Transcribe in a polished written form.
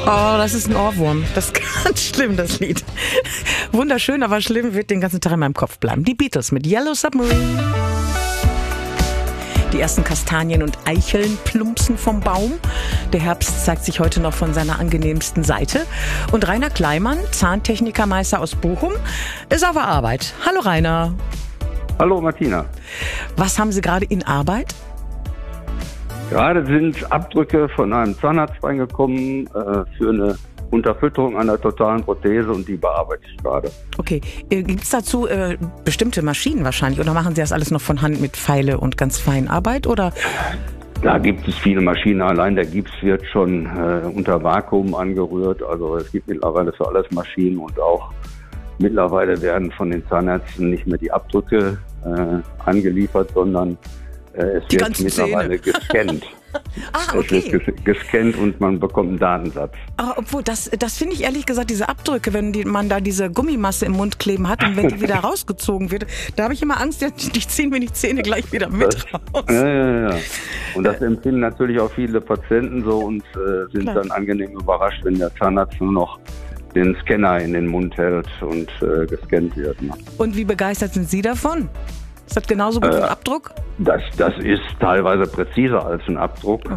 Oh, das ist ein Ohrwurm. Das ist ganz schlimm, das Lied. Wunderschön, aber schlimm, wird den ganzen Tag in meinem Kopf bleiben. Die Beatles mit Yellow Submarine. Die ersten Kastanien und Eicheln plumpsen vom Baum. Der Herbst zeigt sich heute noch von seiner angenehmsten Seite. Und Rainer Kleimann, Zahntechnikermeister aus Bochum, ist auf der Arbeit. Hallo Rainer. Hallo Martina. Was haben Sie gerade in Arbeit? Gerade sind Abdrücke von einem Zahnarzt reingekommen für eine Unterfütterung einer totalen Prothese und die bearbeite ich gerade. Okay, gibt es dazu bestimmte Maschinen wahrscheinlich oder machen Sie das alles noch von Hand mit Feile und ganz feinen Arbeit? Oder? Da gibt es viele Maschinen, allein der Gips wird schon unter Vakuum angerührt, also es gibt mittlerweile für alles Maschinen und auch mittlerweile werden von den Zahnärzten nicht mehr die Abdrücke angeliefert, sondern es die wird mittlerweile gescannt. Okay. Es wird gescannt und man bekommt einen Datensatz. Obwohl, das finde ich ehrlich gesagt, diese Abdrücke, wenn man da diese Gummimasse im Mund kleben hat und wenn die wieder rausgezogen wird, da habe ich immer Angst, die ziehen mir die Zähne gleich wieder mit raus. Ja. Und das empfinden natürlich auch viele Patienten so und sind dann angenehm überrascht, wenn der Zahnarzt nur noch den Scanner in den Mund hält und gescannt wird. Ne? Und wie begeistert sind Sie davon? Ist das genauso gut wie ein Abdruck? Das ist teilweise präziser als ein Abdruck.